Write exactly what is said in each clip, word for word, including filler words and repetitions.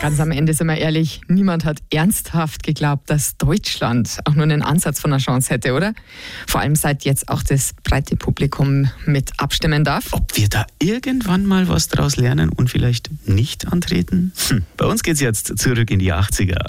Ganz am Ende sind wir ehrlich, niemand hat ernsthaft geglaubt, dass Deutschland auch nur einen Ansatz von einer Chance hätte, oder? Vor allem seit jetzt auch das breite Publikum mit abstimmen darf. Ob wir da irgendwann mal was draus lernen und vielleicht nicht antreten? Hm. Bei uns geht's jetzt zurück in die achtziger.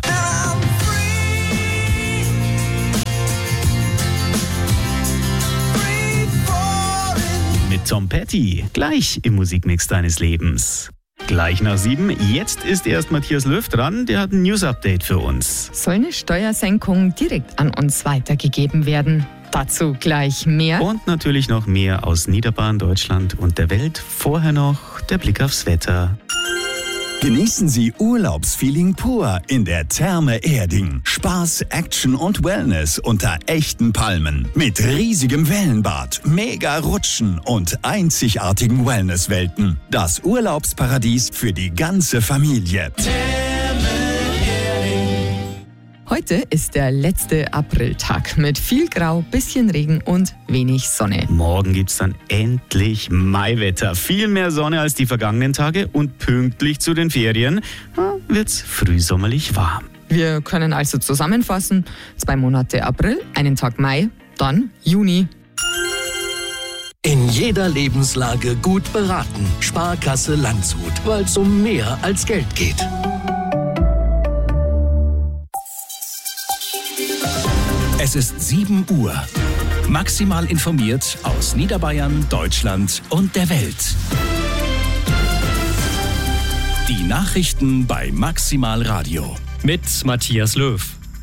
Mit Tom Petty, gleich im Musikmix deines Lebens. Gleich nach sieben, jetzt ist erst Matthias Löw dran, der hat ein News-Update für uns. Soll eine Steuersenkung direkt an uns weitergegeben werden? Dazu gleich mehr. Und natürlich noch mehr aus Niederbayern, Deutschland und der Welt. Vorher noch der Blick aufs Wetter. Genießen Sie Urlaubsfeeling pur in der Therme Erding. Spaß, Action und Wellness unter echten Palmen. Mit riesigem Wellenbad, mega Rutschen und einzigartigen Wellnesswelten. Das Urlaubsparadies für die ganze Familie. Heute ist der letzte Apriltag mit viel Grau, bisschen Regen und wenig Sonne. Morgen gibt's dann endlich Maiwetter. Viel mehr Sonne als die vergangenen Tage und pünktlich zu den Ferien wird's frühsommerlich warm. Wir können also zusammenfassen, zwei Monate April, einen Tag Mai, dann Juni. In jeder Lebenslage gut beraten. Sparkasse Landshut, weil es um mehr als Geld geht. Es ist sieben Uhr. Maximal informiert aus Niederbayern, Deutschland und der Welt. Die Nachrichten bei Maximal Radio. Mit Matthias Löw.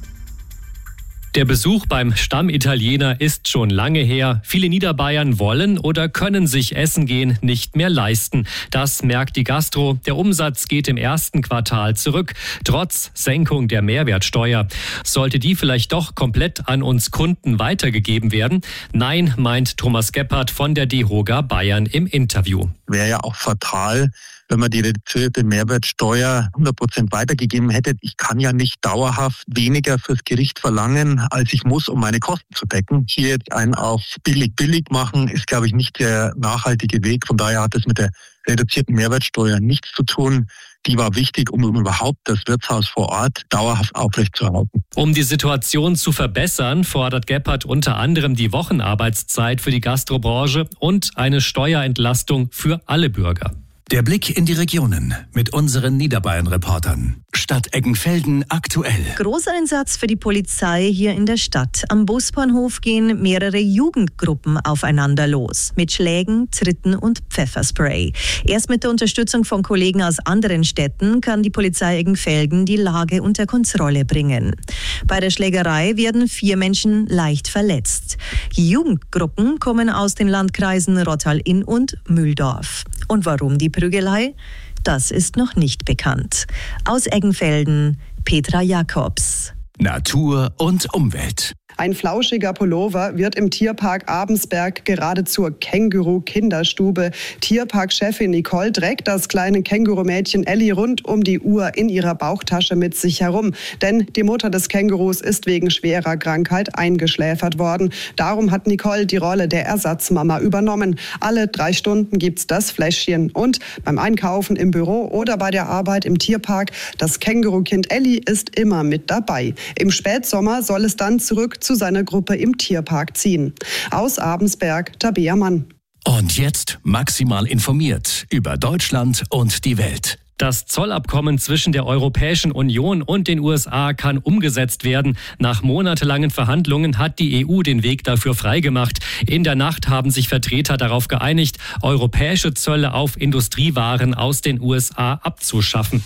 Der Besuch beim Stammitaliener ist schon lange her. Viele Niederbayern wollen oder können sich Essen gehen nicht mehr leisten. Das merkt die Gastro. Der Umsatz geht im ersten Quartal zurück, trotz Senkung der Mehrwertsteuer. Sollte die vielleicht doch komplett an uns Kunden weitergegeben werden? Nein, meint Thomas Gebhardt von der DEHOGA Bayern im Interview. Wäre ja auch fatal, wenn man die reduzierte Mehrwertsteuer hundert Prozent weitergegeben hätte. Ich kann ja nicht dauerhaft weniger fürs Gericht verlangen, als ich muss, um meine Kosten zu decken. Hier jetzt einen auf billig billig machen, ist, glaube ich, nicht der nachhaltige Weg. Von daher hat es mit der reduzierten Mehrwertsteuer nichts zu tun. Die war wichtig, um überhaupt das Wirtshaus vor Ort dauerhaft aufrechtzuerhalten. Um die Situation zu verbessern, fordert Gebhardt unter anderem die Wochenarbeitszeit für die Gastrobranche und eine Steuerentlastung für alle Bürger. Der Blick in die Regionen mit unseren Niederbayern-Reportern. Stadt Eggenfelden aktuell. Großer Einsatz für die Polizei hier in der Stadt. Am Busbahnhof gehen mehrere Jugendgruppen aufeinander los. Mit Schlägen, Tritten und Pfefferspray. Erst mit der Unterstützung von Kollegen aus anderen Städten kann die Polizei Eggenfelden die Lage unter Kontrolle bringen. Bei der Schlägerei werden vier Menschen leicht verletzt. Die Jugendgruppen kommen aus den Landkreisen Rottal-Inn und Mühldorf. Und warum die Prügelei? Das ist noch nicht bekannt. Aus Eggenfelden, Petra Jakobs. Natur und Umwelt. Ein flauschiger Pullover wird im Tierpark Abensberg gerade zur Känguru-Kinderstube. Tierparkchefin Nicole trägt das kleine Kängurumädchen Ellie rund um die Uhr in ihrer Bauchtasche mit sich herum. Denn die Mutter des Kängurus ist wegen schwerer Krankheit eingeschläfert worden. Darum hat Nicole die Rolle der Ersatzmama übernommen. Alle drei Stunden gibt's das Fläschchen. Und beim Einkaufen im Büro oder bei der Arbeit im Tierpark, das Kängurukind Ellie ist immer mit dabei. Im Spätsommer soll es dann zurück zu seiner Gruppe im Tierpark ziehen. Aus Abensberg, Tabea Mann. Und jetzt maximal informiert über Deutschland und die Welt. Das Zollabkommen zwischen der Europäischen Union und den U S A kann umgesetzt werden. Nach monatelangen Verhandlungen hat die E U den Weg dafür freigemacht. In der Nacht haben sich Vertreter darauf geeinigt, europäische Zölle auf Industriewaren aus den U S A abzuschaffen.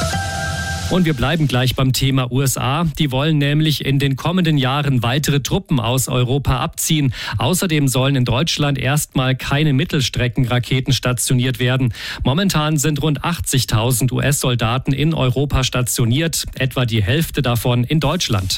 Und wir bleiben gleich beim Thema U S A. Die wollen nämlich in den kommenden Jahren weitere Truppen aus Europa abziehen. Außerdem sollen in Deutschland erstmal keine Mittelstreckenraketen stationiert werden. Momentan sind rund achtzigtausend U S-Soldaten in Europa stationiert, etwa die Hälfte davon in Deutschland.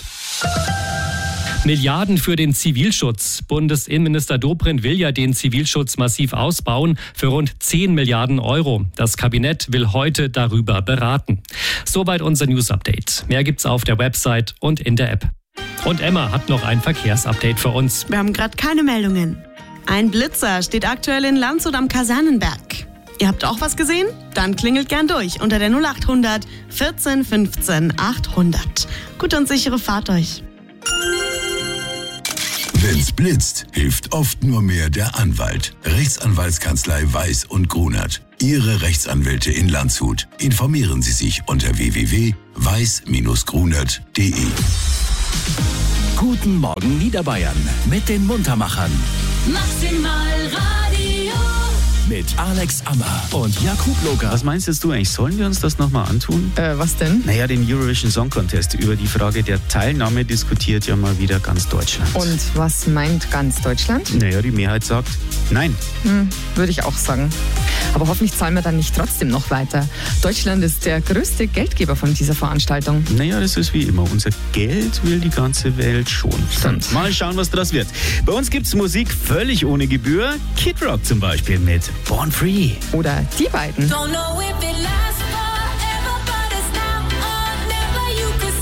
Milliarden für den Zivilschutz. Bundesinnenminister Dobrindt will ja den Zivilschutz massiv ausbauen für rund zehn Milliarden Euro. Das Kabinett will heute darüber beraten. Soweit unser News-Update. Mehr gibt's auf der Website und in der App. Und Emma hat noch ein Verkehrsupdate für uns. Wir haben gerade keine Meldungen. Ein Blitzer steht aktuell in Landshut am Kasernenberg. Ihr habt auch was gesehen? Dann klingelt gern durch unter der null acht hundert vierzehn fünfzehn achthundert. Gute und sichere Fahrt euch. Wenn's blitzt, hilft oft nur mehr der Anwalt. Rechtsanwaltskanzlei Weiß und Grunert. Ihre Rechtsanwälte in Landshut. Informieren Sie sich unter w w w punkt weiß Bindestrich grunert punkt d e. Guten Morgen Niederbayern mit den Muntermachern. Maximal Radio. Mit Alex Ammer und Jakub Loga. Was meinst du eigentlich? Sollen wir uns das nochmal antun? Äh, was denn? Naja, den Eurovision Song Contest. Über die Frage der Teilnahme diskutiert ja mal wieder ganz Deutschland. Und was meint ganz Deutschland? Naja, die Mehrheit sagt nein. Hm, würde ich auch sagen. Aber hoffentlich zahlen wir dann nicht trotzdem noch weiter. Deutschland ist der größte Geldgeber von dieser Veranstaltung. Naja, das ist wie immer. Unser Geld will die ganze Welt schon. Stimmt. Mal schauen, was draus wird. Bei uns gibt's Musik völlig ohne Gebühr. Kid Rock zum Beispiel mit Born Free. Oder die beiden. Don't know if it lasts forever, but it's now or never. You could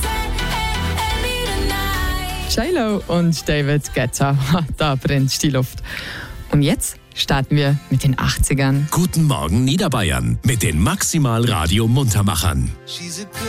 say any tonight. J-Lo und David Guetta. Da brennt die Luft. Und jetzt starten wir mit den achtzigern. Guten Morgen Niederbayern mit den Maximal Radio Muntermachern.